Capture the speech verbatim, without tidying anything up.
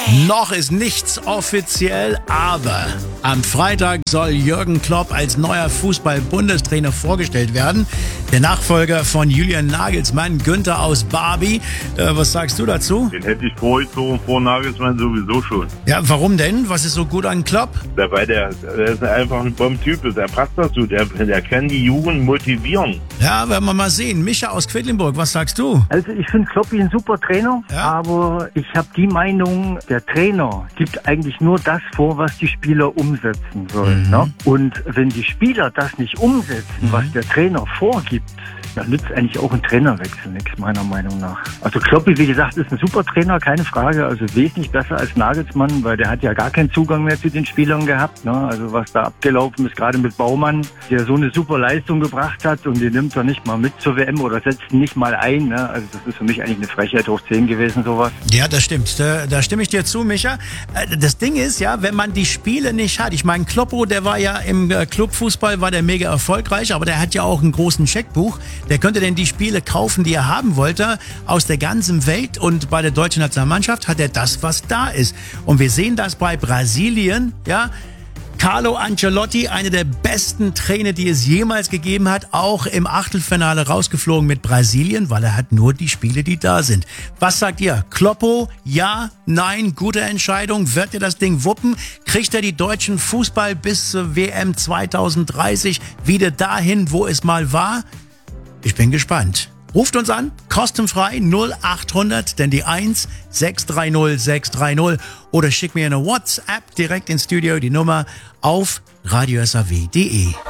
Noch ist nichts offiziell, aber am Freitag soll Jürgen Klopp als neuer Fußball-Bundestrainer vorgestellt werden. Der Nachfolger von Julian Nagelsmann, Günther aus Barbie. Äh, was sagst du dazu? Den hätte ich vorgezogen vor Nagelsmann sowieso schon. Ja, warum denn? Was ist so gut an Klopp? Der, weil der, der ist einfach ein Bombentyp, der passt dazu. Der, der kann die Jugend motivieren. Ja, werden wir mal sehen. Micha aus Quedlinburg, was sagst du? Also ich finde Kloppi ein super Trainer, Ja. aber ich habe die Meinung, der Trainer gibt eigentlich nur das vor, was die Spieler umsetzen sollen. Mhm. Ne? Und wenn die Spieler das nicht umsetzen, Mhm. was der Trainer vorgibt, dann nützt eigentlich auch ein Trainerwechsel nichts, meiner Meinung nach. Also Kloppi, wie gesagt, ist ein super Trainer, keine Frage. Also wesentlich besser als Nagelsmann, weil der hat ja gar keinen Zugang mehr zu den Spielern gehabt. Ne? Also was da abgelaufen ist, gerade mit Baumann, der so eine super Leistung gebracht hat und den nimmt er nicht mal mit zur W M oder setzt ihn nicht mal ein. Ne? Also das ist für mich eigentlich eine Frechheit hoch zehn gewesen, sowas. Ja, das stimmt. Da, da stimme ich dir zu, Micha. Äh, Das Ding ist ja, wenn man die Spiele nicht hat. Ich meine, Kloppo, der war ja im äh, Clubfußball, war der mega erfolgreich, aber der hat ja auch einen großen Scheckbuch. Der könnte denn die Spiele kaufen, die er haben wollte, aus der ganzen Welt. Und bei der deutschen Nationalmannschaft hat er das, was da ist. Und wir sehen das bei Brasilien, ja. Carlo Ancelotti, einer der besten Trainer, die es jemals gegeben hat, auch im Achtelfinale rausgeflogen mit Brasilien, weil er hat nur die Spiele, die da sind. Was sagt ihr? Kloppo, ja, nein, gute Entscheidung. Wird er das Ding wuppen? Kriegt er die deutschen Fußball bis zur W M zwanzig dreißig wieder dahin, wo es mal war? Ich bin gespannt. Ruft uns an, kostenfrei null acht hundert, denn die eins sechs drei null sechs drei null oder schickt mir eine WhatsApp direkt ins Studio, die Nummer auf radio s a w punkt d e.